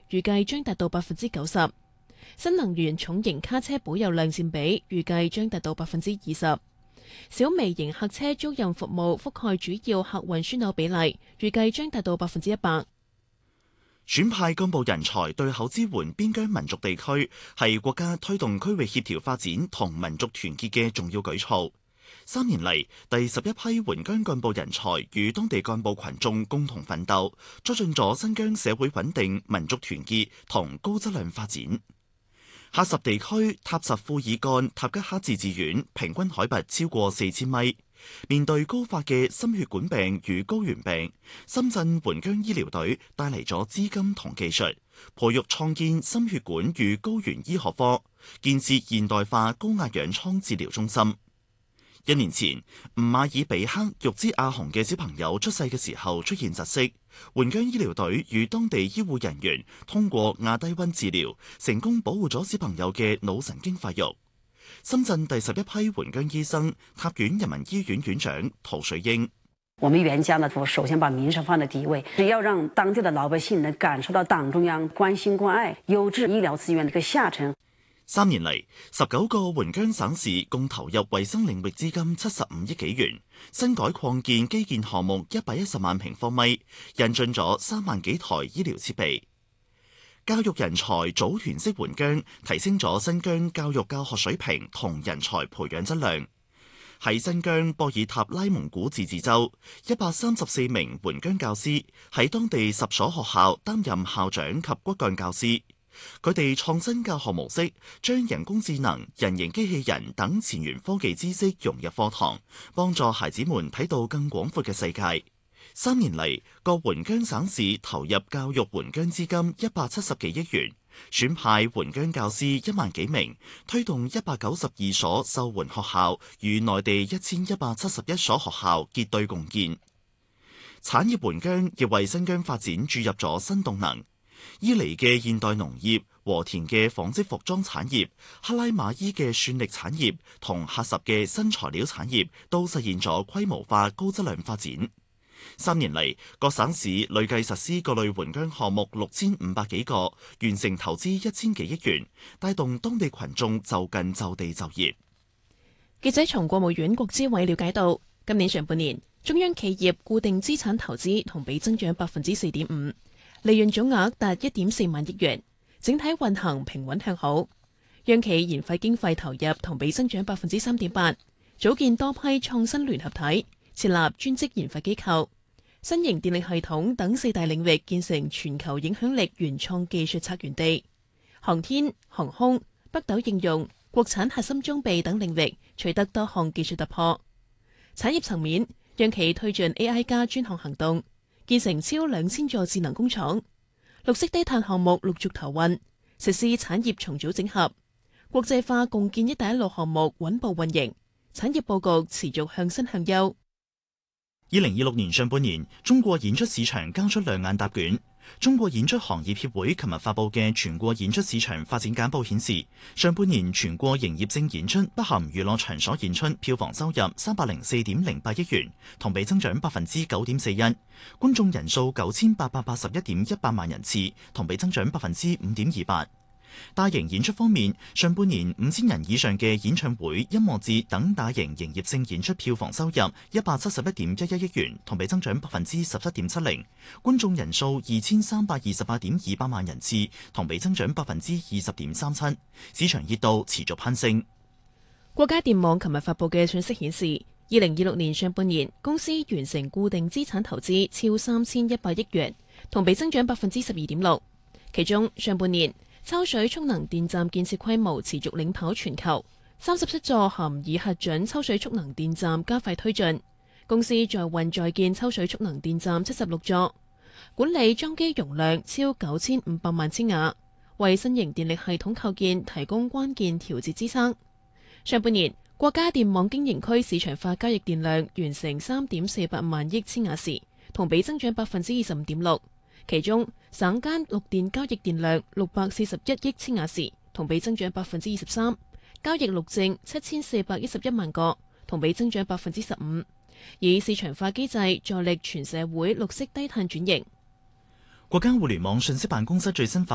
預計將達到90%。新能源重型卡車保有量佔比預計將達到20%。小微型客車租賃服務覆蓋主要客運樞紐比例預計將達到100%。 選派幹部人才對口支援邊疆民族地區係國家推動區域協調發展同民族團結嘅重要舉措。3年嚟，第11批援疆幹部人才與當地幹部群眾共同奮鬥，促進咗新疆社會穩定、民族團結同高質量發展。喀什地區塔什庫爾幹塔吉克自治縣平均海拔超過4000米。面對高發嘅心血管病與高原病，深圳援疆醫療隊帶嚟咗資金同技術，培育創建心血管與高原醫學科，建設現代化高壓氧艙治療中心。1年前，吳馬爾比克玉茲阿雄嘅小朋友出世嘅時候出現窒息，援疆醫療隊與當地醫護人員通過亞低溫治療，成功保護咗小朋友嘅腦神經發育。深圳第11批援疆醫生，塔院人民醫院院長陶水英： 我們援疆呢，首先把民生放在第一位，是要讓當地的老百姓能感受到黨中央關心關愛、優質醫療資源的一個下沉。 3年嚟，19個援疆省市共投入衛生領域資金75億幾元，新改擴建基建項目110萬平方米，引進咗3萬幾台醫療設備。教育人才組團式援疆，提升咗新疆教育教學水平同人才培養質量。喺新疆博爾塔拉蒙古自治州，134名援疆教師喺當地10所學校擔任校長及骨幹教師。佢哋創新教學模式，將人工智能、人形機器人等前沿科技知識融入課堂，幫助孩子們睇到更廣闊嘅世界。3年嚟，各援疆省市投入教育援疆資金170幾億元，選派援疆教師1萬幾名，推動192所受援學校與內地1171所學校結對共建。產業援疆亦為新疆發展注入咗新動能。伊犁嘅現代農業、和田嘅紡織服裝產業、克拉瑪依嘅算力產業同喀什嘅新材料產業都實現咗規模化高質量發展。3年嚟，各省市累計實施各類援疆項目6500幾個，完成投資1000幾億元，帶動當地群眾就近就地就業。 記者從國務院國資委了解到，今年上半年中央企業固定資產投資同比增長4.5%。利潤總額達1.4萬億元，整體運行平穩向好。央企研發經費投入同比增長3.8%，組建多批創新聯合體，設立專職研發機構，新型電力系統等4大領域建成全球影響力原創技術策源地。航天、航空、北斗應用、國產核心裝備等領域取得多項技術突破。產業層面，央企推進 AI+ 專項行動，建成超2000座智能工廠，綠色低碳項目陸續投運，實施產業重組整合，國際化共建“一帶一路”項目穩步運營，產業佈局持續向新向優。 2026年上半年，中國演出市場交出亮眼答卷。中國演出行業協會琴日發布嘅全國演出市場發展簡報顯示，上半年全國營業性演出不含娛樂場所演出票房收入304.08億元，同比增長9.41%，觀眾人數9881.18萬人次，同比增長5.28%。大型演出方面，上半年5000人以上嘅演唱會、音樂節等大型營業性演出票房收入171.11億元，同比增長17.70%，觀眾人數2328.28萬人次，同比增長20.37%，市場熱度持續攀升。 國家電網琴日發布嘅信息顯示，2026年上半年公司完成固定資產投資超3100億元，同比增長12.6%，其中上半年抽水蓄能電站建設規模持續領跑全球，37座含已核准抽水蓄能電站加快推進。公司在運在建抽水蓄能電站76座，管理裝機容量超9500萬千瓦，為新型電力系統構建提供關鍵調節支撐。上半年，國家電網經營區市場化交易電量完成3.48萬億千瓦時，同比增長25.6%。其中，省間綠電交易電量641億千瓦時，同比增長23%；交易綠證7411萬個，同比增長15%。以市場化機制助力全社會綠色低碳轉型。 國家互聯網信息辦公室最新發